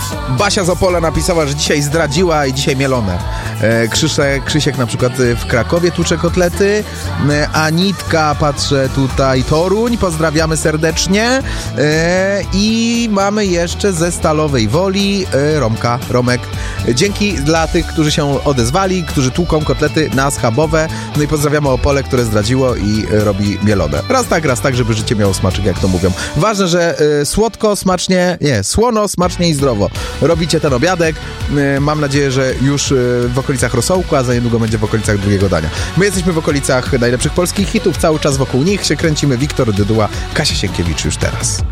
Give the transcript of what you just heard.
Basia z Opola napisała, że dzisiaj zdradziła i dzisiaj mielone. Krzysiek na przykład w Krakowie tłucze kotlety. Anitka, patrzę tutaj, Toruń, pozdrawiamy serdecznie. I mamy jeszcze ze Stalowej Woli Romek. Dzięki dla tych, którzy się odezwali, którzy tłuką kotlety na schabowe. No i pozdrawiamy Opole, które zdradziło i robi mielone. Raz tak, żeby życie miało smaczek, jak to mówią. Ważne, że słono, smacznie i zdrowo. Robicie ten obiadek. Mam nadzieję, że już w okolicach rosołku, a za niedługo będzie w okolicach drugiego dania. My jesteśmy w okolicach najlepszych polskich hitów. Cały czas wokół nich się kręcimy. Wiktor Dyduła, Kasia Sienkiewicz już teraz.